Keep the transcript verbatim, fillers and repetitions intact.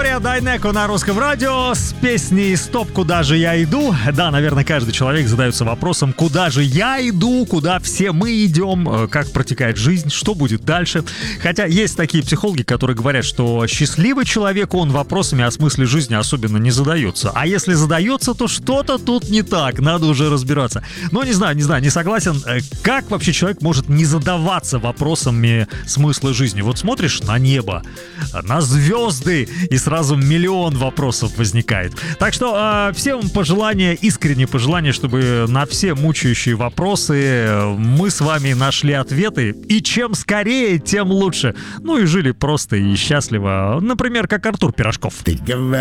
Виктория Дайнеко на Русском радио с песней «Стоп, куда же я иду?». Да, наверное, каждый человек задается вопросом, куда же я иду, куда все мы идем, как протекает жизнь, что будет дальше. Хотя есть такие психологи, которые говорят, что счастливый человек, он вопросами о смысле жизни особенно не задается. А если задается, то что-то тут не так, надо уже разбираться. Но не знаю, не знаю, не согласен. Как вообще человек может не задаваться вопросами смысла жизни? Вот смотришь на небо, на звезды, и сразу миллион вопросов возникает. Так что э, всем пожелания, искренние пожелания, чтобы на все мучающие вопросы мы с вами нашли ответы. И чем скорее, тем лучше. Ну и жили просто и счастливо. Например, как Артур Пирожков. Ты говоришь.